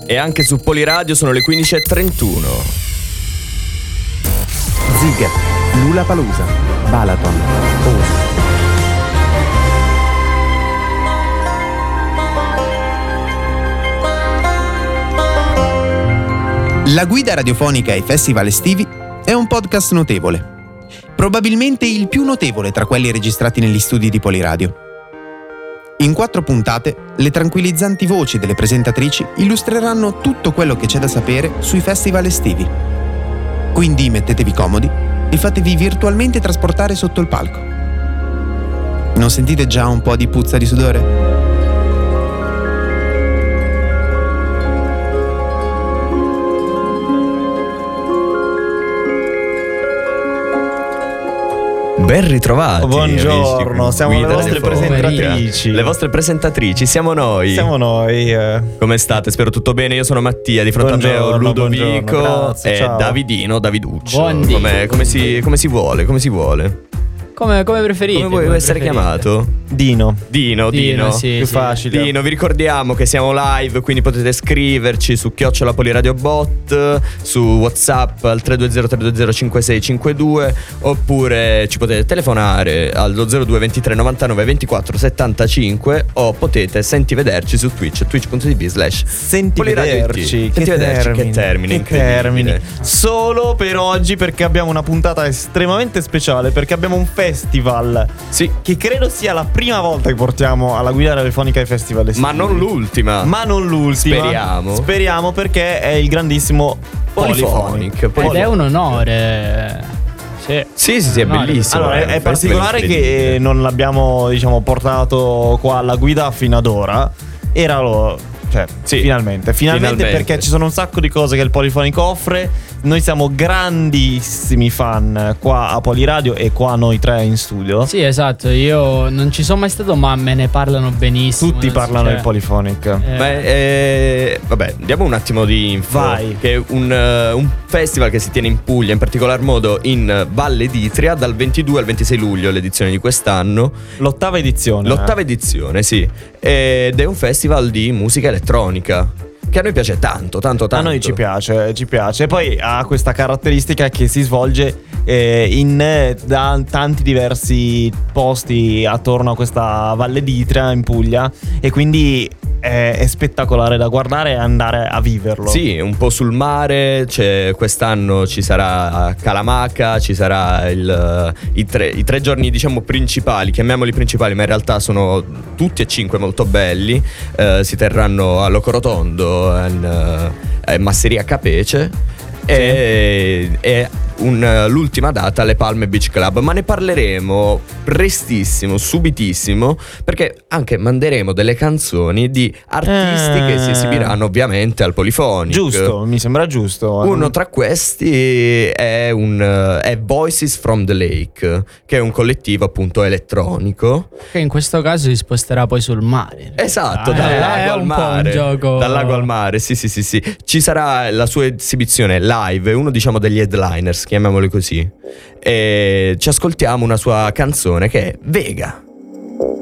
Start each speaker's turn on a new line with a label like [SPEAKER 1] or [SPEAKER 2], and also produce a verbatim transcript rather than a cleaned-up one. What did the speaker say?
[SPEAKER 1] E anche su Poliradio sono le quindici e trentuno.
[SPEAKER 2] Ziget, Lollapalooza, Balaton, Osi. La guida radiofonica ai festival estivi è un podcast notevole. Probabilmente il più notevole tra quelli registrati negli studi di Poliradio. In quattro puntate, le tranquillizzanti voci delle presentatrici illustreranno tutto quello che c'è da sapere sui festival estivi. Quindi mettetevi comodi e fatevi virtualmente trasportare sotto il palco. Non sentite già un po' di puzza di sudore?
[SPEAKER 1] Ben ritrovati.
[SPEAKER 3] Buongiorno,
[SPEAKER 1] amici,
[SPEAKER 3] siamo le vostre
[SPEAKER 1] radiofonica.
[SPEAKER 3] presentatrici.
[SPEAKER 1] Le vostre presentatrici, siamo noi.
[SPEAKER 3] Siamo noi. Eh.
[SPEAKER 1] Come state? Spero tutto bene. Io sono Mattia, di fronte
[SPEAKER 3] Buongiorno,
[SPEAKER 1] a me ho Ludovico
[SPEAKER 3] grazie,
[SPEAKER 1] e
[SPEAKER 3] ciao.
[SPEAKER 1] Davidino, Daviduccio.
[SPEAKER 4] Buondì.
[SPEAKER 1] Come, come, si, come si vuole, come si vuole.
[SPEAKER 4] Come, come preferite?
[SPEAKER 1] Come vuoi essere
[SPEAKER 4] preferite?
[SPEAKER 1] chiamato?
[SPEAKER 3] Dino.
[SPEAKER 1] Dino, Dino.
[SPEAKER 4] Dino, sì,
[SPEAKER 3] Più
[SPEAKER 4] sì.
[SPEAKER 3] facile.
[SPEAKER 1] Dino, vi ricordiamo che siamo live, quindi potete scriverci su chiocciola Poliradio Bot, su WhatsApp al tre due zero tre due zero cinque sei cinque due, oppure ci potete telefonare allo zero due ventitré novantanove ventiquattro settantacinque, o potete senti vederci su Twitch, twitch.tv slash
[SPEAKER 3] Senti
[SPEAKER 1] Poliradio
[SPEAKER 3] vederci.
[SPEAKER 1] Senti
[SPEAKER 3] Che
[SPEAKER 1] vederci,
[SPEAKER 3] termine.
[SPEAKER 1] che termine
[SPEAKER 3] Che
[SPEAKER 1] incredibile.
[SPEAKER 3] termine. Solo per oggi, perché abbiamo una puntata estremamente speciale, perché abbiamo un festival
[SPEAKER 1] Sì,
[SPEAKER 3] che credo sia la prima volta che portiamo alla guida radiofonica ai festival estivi.
[SPEAKER 1] ma non l'ultima.
[SPEAKER 3] Ma non l'ultima.
[SPEAKER 1] Speriamo.
[SPEAKER 3] Speriamo, perché è il grandissimo
[SPEAKER 1] Polyphonic.
[SPEAKER 3] Polyphonic.
[SPEAKER 4] Ed è un onore. Sì.
[SPEAKER 1] Sì, sì, sì, è
[SPEAKER 4] No,
[SPEAKER 1] bellissimo.
[SPEAKER 3] Allora, è,
[SPEAKER 1] un
[SPEAKER 3] è
[SPEAKER 1] festival
[SPEAKER 3] particolare
[SPEAKER 1] incredibile.
[SPEAKER 3] che non l'abbiamo, diciamo, portato qua alla guida fino ad ora. Era lo. Cioè,
[SPEAKER 1] Sì.
[SPEAKER 3] finalmente, finalmente,
[SPEAKER 1] Finalmente.
[SPEAKER 3] perché ci sono un sacco di cose che il Polyphonic offre. Noi siamo grandissimi fan qua a Poliradio e qua noi tre in studio.
[SPEAKER 4] Sì, esatto. Io non ci sono mai stato, ma me ne parlano benissimo.
[SPEAKER 3] Tutti
[SPEAKER 4] non so,
[SPEAKER 3] parlano
[SPEAKER 4] cioè,
[SPEAKER 3] del Polyphonic.
[SPEAKER 4] eh,
[SPEAKER 1] Beh, eh, vabbè, diamo un attimo di info.
[SPEAKER 3] Vai.
[SPEAKER 1] Che è un, eh, un festival che si tiene in Puglia, in particolar modo in Valle d'Itria, dal ventidue al ventisei luglio, l'edizione di quest'anno.
[SPEAKER 3] L'ottava edizione.
[SPEAKER 1] L'ottava edizione, sì. Ed è un festival di musica elettronica, che a noi piace tanto, tanto, tanto.
[SPEAKER 3] A noi ci piace, ci piace. E poi ha questa caratteristica che si svolge eh, in eh, da tanti diversi posti attorno a questa Valle d'Itria in Puglia. E quindi è, è spettacolare da guardare e andare a viverlo.
[SPEAKER 1] Sì, un po' sul mare. C'è, quest'anno ci sarà Calamaca, ci sarà il, i, tre, i tre giorni, diciamo, principali, chiamiamoli principali, ma in realtà sono tutti e cinque molto belli. Eh, si terranno a Locorotondo, in eh, Masseria Capece, e, e un, l'ultima data alle Palme Beach Club. Ma ne parleremo prestissimo, subitissimo, perché anche manderemo delle canzoni di artisti
[SPEAKER 3] Eh.
[SPEAKER 1] che si esibiranno ovviamente al Polyphonic.
[SPEAKER 3] Giusto, mi sembra giusto.
[SPEAKER 1] Uno tra questi è, un, è Voices from the Lake, che è un collettivo appunto elettronico.
[SPEAKER 4] Che in questo caso si sposterà poi sul mare.
[SPEAKER 1] Esatto,
[SPEAKER 4] Eh,
[SPEAKER 1] dal
[SPEAKER 4] è
[SPEAKER 1] lago al
[SPEAKER 4] un po'
[SPEAKER 1] mare.
[SPEAKER 4] un gioco.
[SPEAKER 1] Dal lago al mare, sì, sì, sì, sì. Ci sarà la sua esibizione live, uno, diciamo, degli headliners, chiamiamoli così. E ci ascoltiamo una sua canzone che è Vega.